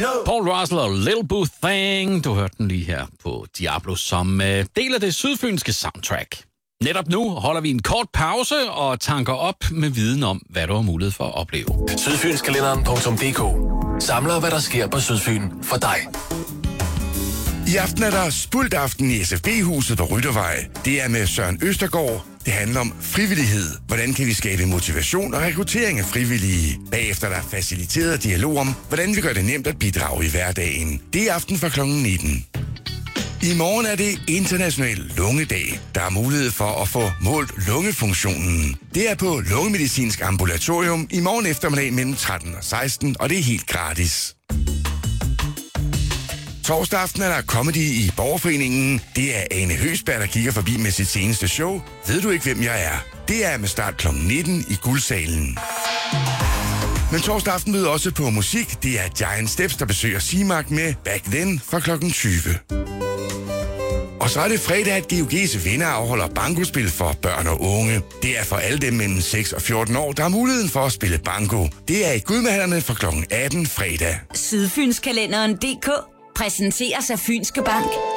Paul Russell og Lil Boo Thang. Du hørte den lige her på Diablo som del af det sydfynske soundtrack. Netop nu holder vi en kort pause og tanker op med viden om, hvad du har mulighed for at opleve. Sydfynskalenderen.dk samler, hvad der sker på Sydfyn for dig. I aften er der spultaften i SFB-huset på Ryttervej. Det er med Søren Østergaard. Det handler om frivillighed. Hvordan kan vi skabe motivation og rekruttering af frivillige? Bagefter er der faciliteret dialog om, hvordan vi gør det nemt at bidrage i hverdagen. Det er aften fra kl. 19. I morgen er det international lungedag. Der er mulighed for at få målt lungefunktionen. Det er på Lungemedicinsk Ambulatorium i morgen eftermiddag mellem 13 og 16, og det er helt gratis. Torsdag aften er der comedy i Borgerforeningen. Det er Ane Høgsberg, der kigger forbi med sit seneste show. Ved du ikke, hvem jeg er? Det er med start kl. 19 i Guldsalen. Men torsdag aften byder også på musik. Det er Giant Steps, der besøger Simak med Back Then fra kl. 20. Og så er det fredag, at GOG's venner afholder bankospil for børn og unge. Det er for alle dem mellem 6 og 14 år, der har muligheden for at spille banko. Det er i Gudmehallerne fra kl. 18 fredag. Sydfynskalenderen.dk præsenteres af Fynske Bank.